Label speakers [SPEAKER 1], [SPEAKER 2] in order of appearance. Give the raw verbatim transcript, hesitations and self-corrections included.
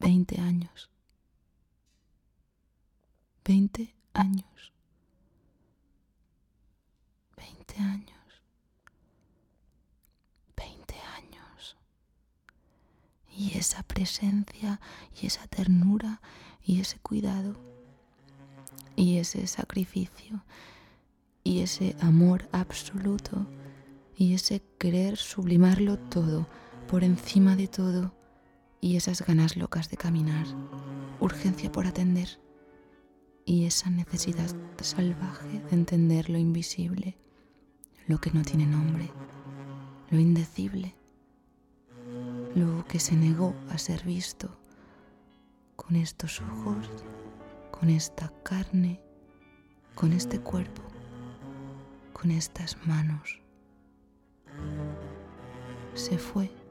[SPEAKER 1] veinte años. Veinte años. Veinte años. Veinte años. Y esa presencia, y esa ternura, y ese cuidado, y ese sacrificio, y ese amor absoluto, y ese querer sublimarlo todo, por encima de todo, y esas ganas locas de caminar, urgencia por atender, y esa necesidad salvaje de entender lo invisible, lo que no tiene nombre, lo indecible, lo que se negó a ser visto, con estos ojos, con esta carne, con este cuerpo, con estas manos. Se fue.